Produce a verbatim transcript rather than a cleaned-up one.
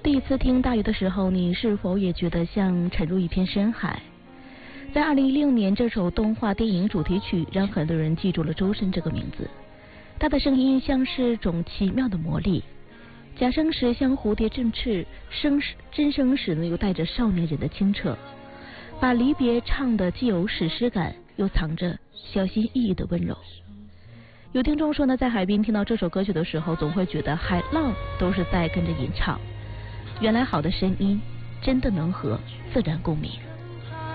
第一次听大鱼的时候，你是否也觉得像沉入一片深海？在二零一六年，这首动画电影主题曲让很多人记住了周深这个名字。他的声音像是种奇妙的魔力，假声时像蝴蝶振翅，声真声时呢又带着少年人的清澈，把离别唱的既有史诗感，又藏着小心翼翼的温柔。有听众说呢，在海边听到这首歌曲的时候，总会觉得海浪都是在跟着吟唱。原来好的声音真的能和自然共鸣。